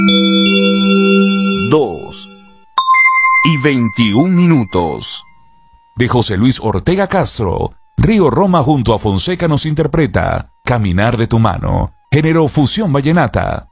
2:21. De José Luis Ortega Castro, Río Roma junto a Fonseca nos interpreta Caminar de tu mano, género fusión vallenata.